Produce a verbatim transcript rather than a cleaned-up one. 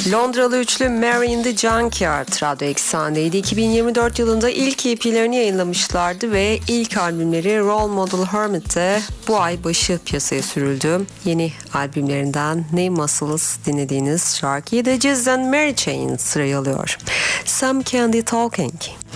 Londralı üçlü Mary in the Junkyard Radyo Eksen'deydi. iki bin yirmi dört yılında ilk E P'lerini yayınlamışlardı ve ilk albümleri Role Model Hermit'te bu ay başı piyasaya sürüldü. Yeni albümlerinden Name Muscles dinlediğiniz şarkıyı da Jizz and Mary Chain sırayı alıyor. Some Candy Talking.